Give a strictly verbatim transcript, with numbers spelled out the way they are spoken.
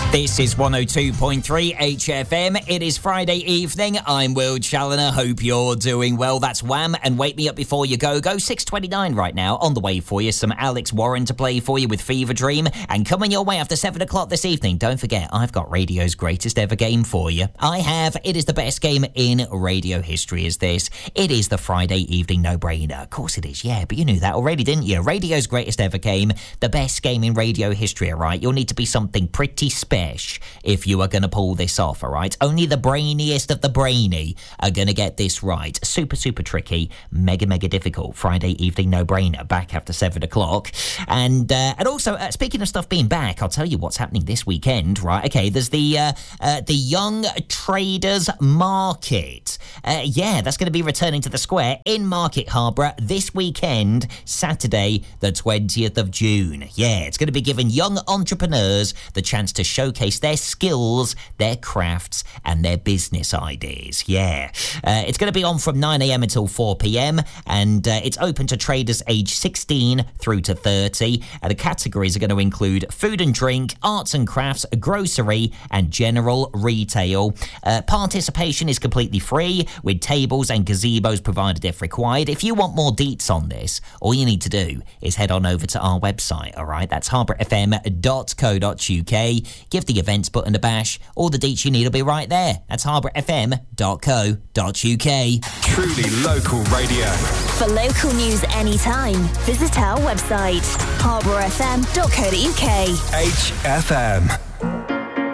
This is one oh two point three H F M. It is Friday evening. I'm Will Challoner. Hope you're doing well. That's Wham! And Wake Me Up Before You Go Go. six twenty-nine right now. On the way for you. Some Alex Warren to play for you with Fever Dream. And coming your way after seven o'clock this evening. Don't forget, I've got radio's greatest ever game for you. I have. It is the best game in radio history, is this. It is the Friday evening no-brainer. Of course it is, yeah. But you knew that already, didn't you? Radio's greatest ever game. The best game in radio history, all right? You'll need to be something pretty special if you are going to pull this off, all right? Only the brainiest of the brainy are going to get this right. Super, super tricky, mega, mega difficult. Friday evening no-brainer, back after seven o'clock. And uh, and also, uh, speaking of stuff being back, I'll tell you what's happening this weekend, right? Okay, there's the uh, uh, the Young Traders Market. Uh, yeah, that's going to be returning to the square in Market Harbour this weekend, Saturday, the twentieth of June. Yeah, it's going to be giving young entrepreneurs the chance to show showcase their skills, their crafts, and their business ideas. Yeah. Uh, it's going to be on from nine a.m. until four p.m. and uh, it's open to traders aged sixteen through to thirty. And the categories are going to include food and drink, arts and crafts, grocery, and general retail. Uh, participation is completely free, with tables and gazebos provided if required. If you want more deets on this, all you need to do is head on over to our website, all right? That's harbour f m dot co dot u k. Give the events button a bash. All the deets you need will be right there. That's harbour f m dot co dot u k. Truly local radio. For local news anytime, visit our website, harbour f m dot co dot u k. H F M.